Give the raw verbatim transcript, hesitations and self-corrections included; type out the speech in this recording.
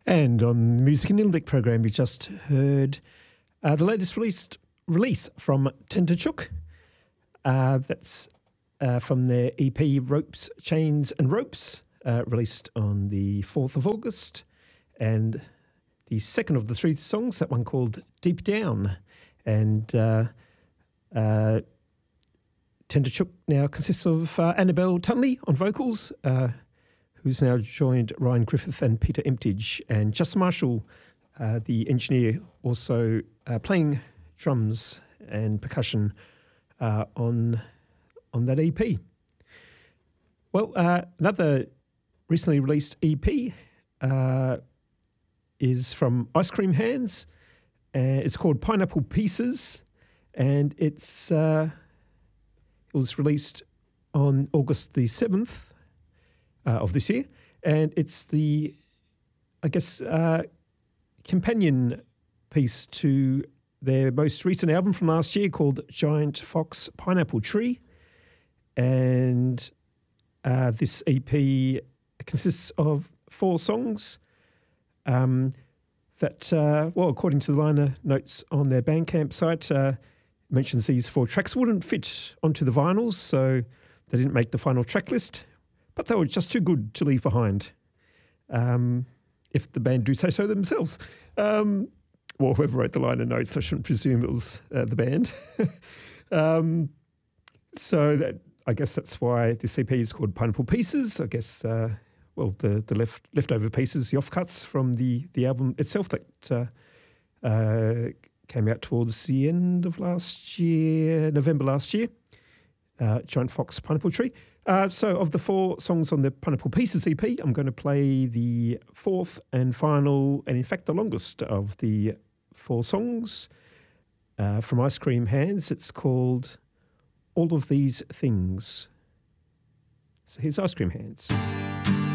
And on the Music in Nilbik program, you just heard uh, the latest released release from Tenterchuk. Uh, that's uh, from their E P Ropes, Chains and Ropes, uh, released on the fourth of August. And the second of the three songs, that one called Deep Down. And uh, uh, Tenterchuk now consists of uh, Annabelle Tunley on vocals, uh, who's now joined Ryan Griffith and Peter Emptage, and Justin Marshall, uh, the engineer, also uh, playing drums and percussion uh, on on that E P. Well, uh, another recently released E P uh, is from Ice Cream Hands. Uh, it's called Pineapple Pieces, and it's uh, it was released on August the seventh. Uh, of this year, and it's the, I guess, uh, companion piece to their most recent album from last year called Giant Fox Pineapple Tree. And uh, this E P consists of four songs um, that, uh, well, according to the liner notes on their Bandcamp site, uh, mentions these four tracks wouldn't fit onto the vinyls, so they didn't make the final track list. But they were just too good to leave behind, um, if the band do say so themselves. Um, well, whoever wrote the liner notes, I shouldn't presume it was uh, the band. um, so that, I guess that's why this E P is called Pineapple Pieces. I guess, uh, well, the, the left leftover pieces, the offcuts from the, the album itself that uh, uh, came out towards the end of last year, November last year. Uh, Giant Fox Pineapple Tree. Uh, so of the four songs on the Pineapple Pieces E P, I'm going to play the fourth and final, and in fact the longest of the four songs uh, from Ice Cream Hands. It's called All of These Things. So here's Ice Cream Hands.